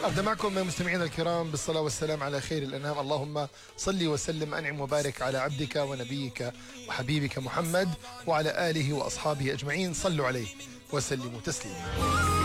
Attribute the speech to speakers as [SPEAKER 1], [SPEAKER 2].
[SPEAKER 1] أبدأ معكم مستمعينا الكرام بالصلاة والسلام على خير الأنام. اللهم صل وسلم أنعم وبارك على عبدك ونبيك وحبيبك محمد وعلى آله وأصحابه أجمعين. صلوا عليه وسلموا تسليما.